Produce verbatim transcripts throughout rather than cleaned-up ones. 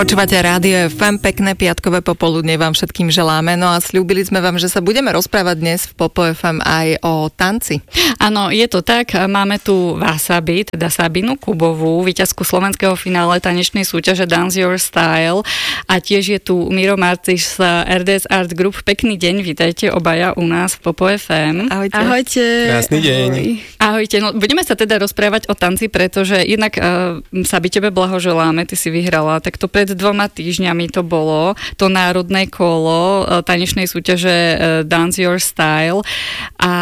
Počúvate rádio ef em, pekné piatkové popoludne vám všetkým želáme. No a sľúbili sme vám, že sa budeme rozprávať dnes v Popo ef em aj o tanci. Áno, je to tak. Máme tu Wasabi, teda Sabinu Kubovú, víťazku slovenského finále tanečnej súťaže Dance Your Style. A tiež je tu Miro Marciš z er dé es Art Group. Pekný deň, vítajte obaja u nás v Popo ef em. Ahojte. Ahojte. Krásny deň. Ahojte. No, budeme sa teda rozprávať o tanci, pretože jednak uh, Sabi, tebe blahoželáme, ty si vyhrala takto pred dvoma týždňami to bolo, to národné kolo tanečnej súťaže Dance Your Style. A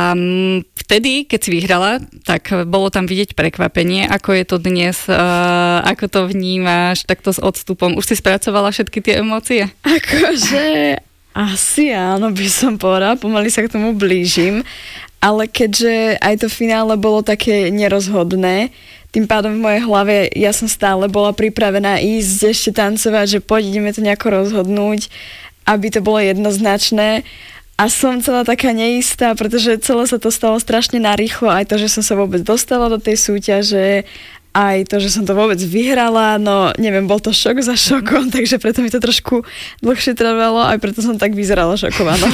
vtedy, keď si vyhrala, tak bolo tam vidieť prekvapenie, ako je to dnes, ako to vnímaš, takto s odstupom. Už si spracovala všetky tie emócie? Akože asi áno, by som povedala, pomaly sa k tomu blížim, ale keďže aj to finále bolo také nerozhodné, tým pádom v mojej hlave ja som stále bola pripravená ísť ešte tancovať, že poď, ideme to nejako rozhodnúť, aby to bolo jednoznačné. A som celá taká neistá, pretože celé sa to stalo strašne narýchlo. Aj to, že som sa vôbec dostala do tej súťaže, aj to, že som to vôbec vyhrala, no neviem, bol to šok za šokom, takže preto mi to trošku dlhšie trvalo, aj preto som tak vyzerala šokovaná.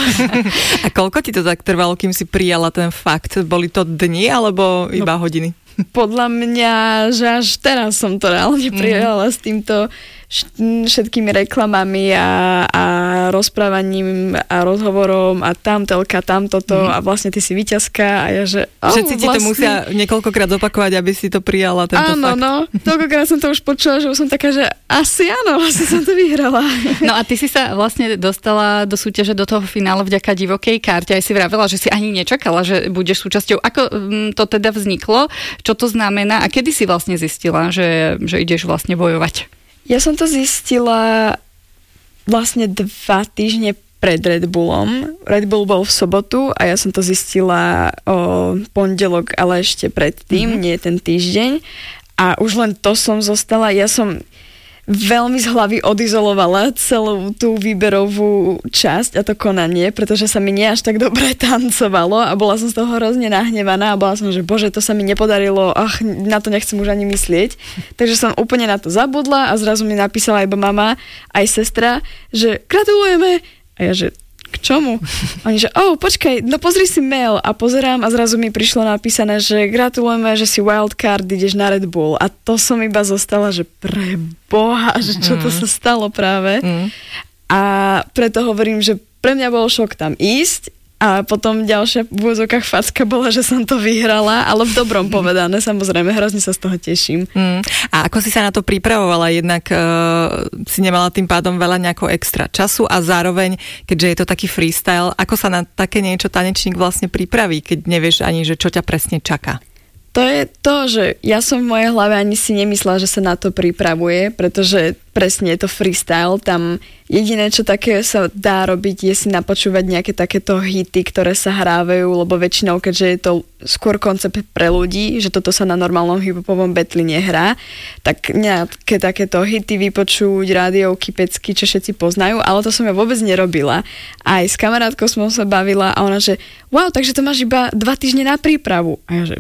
A koľko ti to tak trvalo, kým si prijala ten fakt? Boli to dni alebo iba no, hodiny? Podľa mňa, že až teraz som to reálne prijala mm. s týmto všetkými reklamami a, a rozprávaním a rozhovorom a tam telka, tam toto mm. a vlastne ty si víťazka a ja, že... Oh, Všetci ti vlastne... to musia niekoľkokrát opakovať, aby si to prijala, tento áno, fakt. Áno, no. Toľkokrát som to už počula, že už som taká, že asi áno, vlastne som to vyhrala. No a ty si sa vlastne dostala do súťaže, do toho finále vďaka divokej karte. Aj si vravela, že si ani nečakala, že budeš súčasťou. Ako to teda vzniklo? Čo to znamená? A kedy si vlastne zistila, že, že ideš vlastne bojovať? Ja som to zistila vlastne dva týždne pred Red Bullom. Red Bull bol v sobotu a ja som to zistila o pondelok, ale ešte predtým, mm-hmm. nie ten týždeň. A už len to som zostala. Ja som veľmi z hlavy odizolovala celú tú výberovú časť a to konanie, pretože sa mi nie až tak dobre tancovalo a bola som z toho hrozne nahnevaná a bola som, že bože, to sa mi nepodarilo, ach, na to nechcem už ani myslieť. Takže som úplne na to zabudla a zrazu mi napísala iba mama, aj sestra, že gratulujeme. A ja, že k čomu? Oni, že oh, počkaj, no pozri si mail a pozerám a zrazu mi prišlo napísané, že gratulujeme, že si wildcard, ideš na Red Bull a to som iba zostala, že pre Boha, že čo to sa stalo práve. Mm. A preto hovorím, že pre mňa bol šok tam ísť a potom ďalšia v úvodzovkách facka bola, že som to vyhrala, ale v dobrom povedané, samozrejme, hrozne sa z toho teším. Mm. A ako si sa na to pripravovala? Jednak uh, si nemala tým pádom veľa nejako extra času a zároveň, keďže je to taký freestyle, ako sa na také niečo tanečník vlastne pripraví, keď nevieš ani, že čo ťa presne čaká? To je to, že ja som v mojej hlave ani si nemyslela, že sa na to pripravuje, pretože presne je to freestyle, tam jediné, čo také sa dá robiť, je si napočúvať nejaké takéto hity, ktoré sa hrávajú, lebo väčšinou, keďže je to skôr koncept pre ľudí, že toto sa na normálnom hip-hopovom betli nehrá, tak nejaké takéto hity vypočuť, rádiovky, pecky, čo všetci poznajú, ale to som ja vôbec nerobila. Aj s kamarátkou som sa bavila a ona, že wow, takže to máš iba dva týždne na prípravu. A ja, že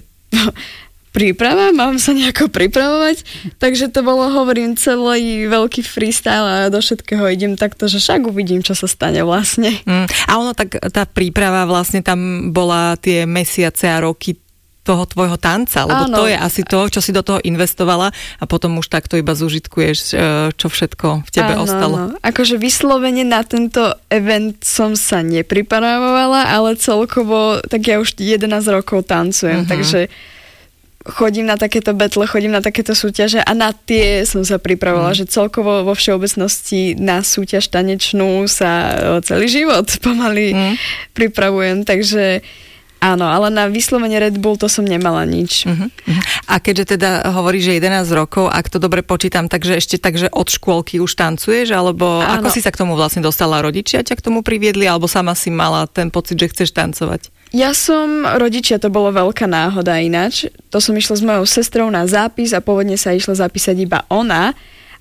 príprava, mám sa nejako pripravovať, takže to bolo, hovorím, celý veľký freestyle a do všetkého idem takto, že však uvidím, čo sa stane vlastne. Mm. A ono tak, tá príprava vlastne tam bola tie mesiace a roky toho tvojho tanca, lebo áno. To je asi to, čo si do toho investovala a potom už takto iba zužitkuješ, čo všetko v tebe áno, ostalo. Áno. Akože vyslovene na tento event som sa nepripravovala, ale celkovo, tak ja už jedenásť rokov tancujem, uh-huh. takže chodím na takéto betle, chodím na takéto súťaže a na tie som sa pripravovala, uh-huh. že celkovo vo všeobecnosti na súťaž tanečnú sa celý život pomaly uh-huh. pripravujem, takže áno, ale na vyslovene Red Bull to som nemala nič. Uh-huh, uh-huh. A keďže teda hovoríš, že jedenásť rokov, ak to dobre počítam, takže ešte takže od škôlky už tancuješ, alebo áno. Ako si sa k tomu vlastne dostala? Rodičia ťa k tomu priviedli, alebo sama si mala ten pocit, že chceš tancovať? Ja som, rodičia, to bolo veľká náhoda ináč. To som išla s mojou sestrou na zápis a pôvodne sa išla zapísať iba ona,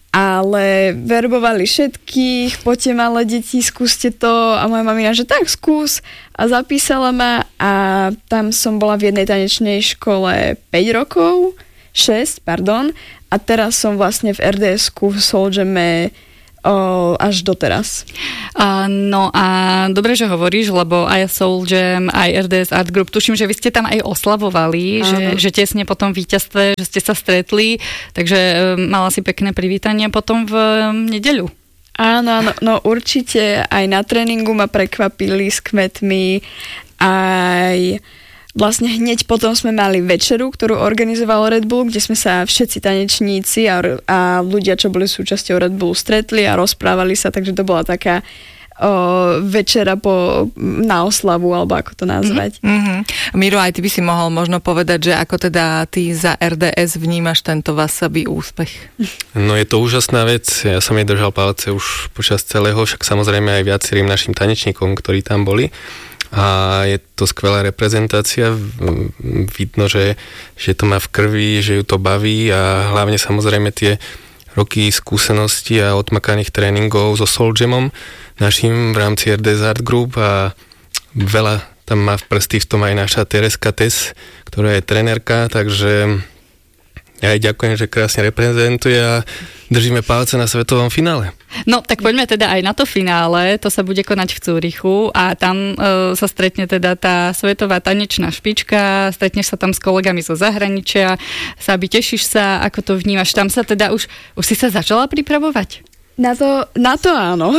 ale verbovali všetkých, poďte malé deti, skúste to a moja mamina, že tak skús a zapísala ma a tam som bola v jednej tanečnej škole päť rokov, šesť, pardon, a teraz som vlastne v er dé esku v Soul Jamme O, až doteraz. Uh, no a dobre, že hovoríš, lebo aj Soul Jam, aj er dé es Art Group, tuším, že vy ste tam aj oslavovali, že, že tesne po tom víťazstve, že ste sa stretli, takže um, mala si pekné privítanie potom v um, nedeľu. Áno, áno, no určite aj na tréningu ma prekvapili s kvetmi, aj vlastne hneď potom sme mali večeru, ktorú organizoval Red Bull, kde sme sa všetci tanečníci a, a ľudia, čo boli súčasťou Red Bullu, stretli a rozprávali sa, takže to bola taká o, večera po, na oslavu, alebo ako to nazvať. Mm-hmm. Miro, aj ty by si mohol možno povedať, že ako teda ty za er dé es vnímaš tento Wasabi úspech? No je to úžasná vec, ja som jej držal palce už počas celého, však samozrejme aj viacerým našim tanečníkom, ktorí tam boli. A je to skvelá reprezentácia, vidno, že, že to má v krvi, že ju to baví a hlavne samozrejme tie roky skúseností a odmakaných tréningov so Soul Jamom našim v rámci er dé es Art Group a veľa tam má v prsty v tom aj naša Tereska Tess, ktorá je trenérka, takže ja aj ďakujem, že krásne reprezentuje a držíme palce na svetovom finále. No, tak poďme teda aj na to finále, to sa bude konať v Cúrichu a tam e, sa stretne teda tá svetová tanečná špička, stretneš sa tam s kolegami zo zahraničia, Sabi, tešíš sa, ako to vnímaš, tam sa teda už, už si sa začala pripravovať? Na to, na to áno.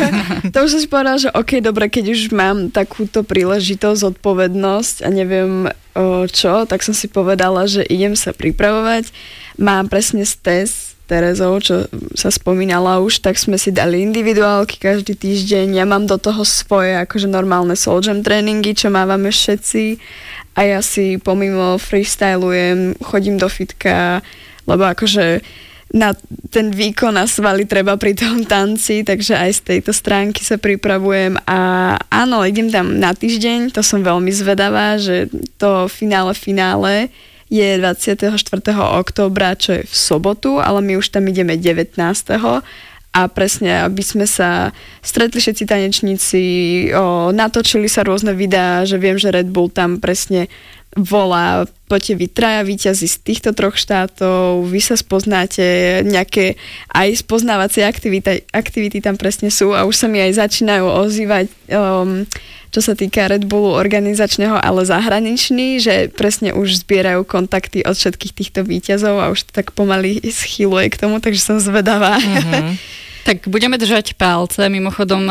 To už som si povedala, že ok, dobre, keď už mám takúto príležitosť, zodpovednosť a neviem o, čo, tak som si povedala, že idem sa pripravovať. Mám presne s Tess, Terezou, čo sa spomínala už, tak sme si dali individuálky každý týždeň. Ja mám do toho svoje akože normálne Soul Jam tréningy, čo mávame všetci. A ja si pomimo freestylujem, chodím do fitka, lebo akože na ten výkon a svaly treba pri tom tanci, takže aj z tejto stránky sa pripravujem a áno, idem tam na týždeň, to som veľmi zvedavá, že to finále finále je dvadsiateho štvrtého októbra, čo je v sobotu, ale my už tam ideme devätnásteho a presne, aby sme sa stretli všetci tanečníci, o, natočili sa rôzne videá, že viem, že Red Bull tam presne volá, poďte vy traja víťazi z týchto troch štátov, vy sa spoznáte, nejaké aj spoznávacie aktivity, aktivity tam presne sú a už sa mi aj začínajú ozývať, um, čo sa týka Red Bullu organizačného, ale zahraničný, že presne už zbierajú kontakty od všetkých týchto víťazov a už to tak pomaly schýluje k tomu, takže som zvedavá. Mm-hmm. Tak budeme držať palce. Mimochodom,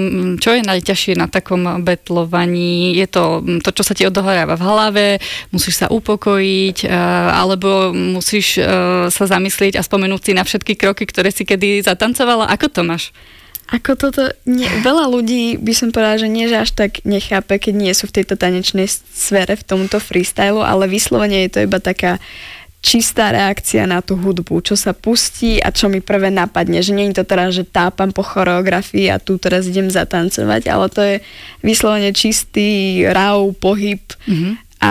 čo je najťažšie na takom betlovaní? Je to to, čo sa ti odohráva v hlave, musíš sa upokojiť, alebo musíš sa zamyslieť a spomenúť si na všetky kroky, ktoré si kedy zatancovala. Ako to máš? Ako toto, nie, veľa ľudí by som povedala, že nie, že až tak nechápe, keď nie sú v tejto tanečnej sfére, v tomto freestylu, ale vyslovene je to iba taká čistá reakcia na tú hudbu, čo sa pustí a čo mi prvé napadne, že nie je to teraz, že tápam po choreografii a tu teraz idem zatancovať, ale to je vyslovene čistý raw pohyb mm-hmm. a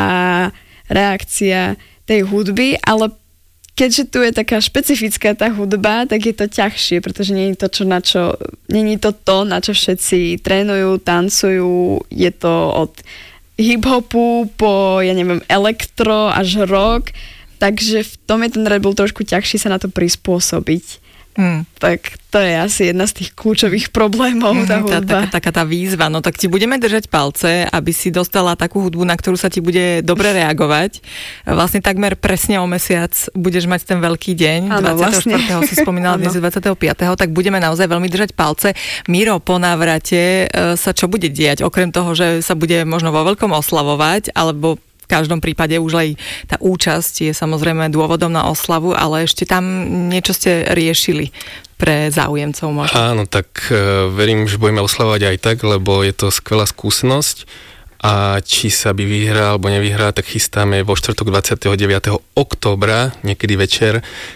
reakcia tej hudby, ale keďže tu je taká špecifická tá hudba, tak je to ťažšie, pretože nie je to, čo, na čo, nie je to to, na čo všetci trénujú, tancujú, je to od hip-hopu po, ja neviem, elektro až rock. Takže v tom je ten Red Bull trošku ťažší sa na to prispôsobiť. Mm. Tak to je asi jedna z tých kľúčových problémov, mm, tá hudba. Tá, taká tá výzva. No tak ti budeme držať palce, aby si dostala takú hudbu, na ktorú sa ti bude dobre reagovať. Vlastne takmer presne o mesiac budeš mať ten veľký deň. Ano, dvadsiateho štvrtého Vlastne. Si spomínala, dnes dvadsiateho piateho Tak budeme naozaj veľmi držať palce. Miro, po návrate sa čo bude diať? Okrem toho, že sa bude možno vo veľkom oslavovať, alebo v každom prípade už aj tá účasť je samozrejme dôvodom na oslavu, ale ešte tam niečo ste riešili pre záujemcov možno. Áno, tak uh, verím, že budeme oslavovať aj tak, lebo je to skvelá skúsenosť a či sa by vyhral alebo nevyhral, tak chystáme vo štvrtok dvadsiateho deviateho októbra, niekedy večer,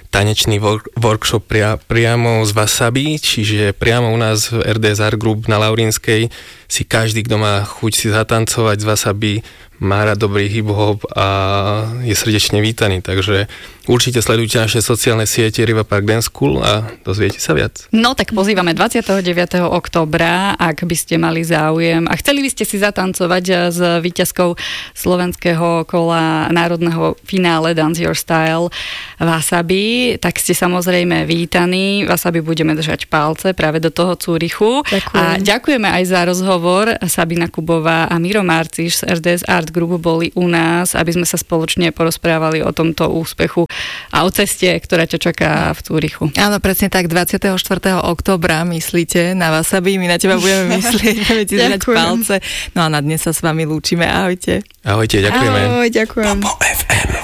tanečný work, workshop pria, priamo z Wasabi, čiže priamo u nás v er dé es Art Group na Laurínskej si každý, kto má chuť si zatancovať z Wasabi, má rád dobrý hip-hop a je srdečne vítaný, takže určite sledujte naše sociálne siete Riva Park Dance School a dozviete sa viac. No tak pozývame dvadsiateho deviateho októbra, ak by ste mali záujem a chceli by ste si zatancovať s víťazkou slovenského kola národného finále Dance Your Style Wasabi, tak ste samozrejme vítaní. Wasabi budeme držať palce práve do toho Cúrichu. Ďakujem. A ďakujeme aj za rozhovor. Sabina Kubová a Miro Marciš z er dé es Art Group boli u nás, aby sme sa spoločne porozprávali o tomto úspechu a o ceste, ktorá ťa čaká v Cúrichu. Áno, presne tak, dvadsiateho štvrtého októbra myslíte na Wasabi, my na teba budeme myslieť, budeme ti zdať palce. No a na dnes sa s vami lúčime, ahojte. Ahojte, ďakujeme. Ahoj, ďakujem. Popo ef em.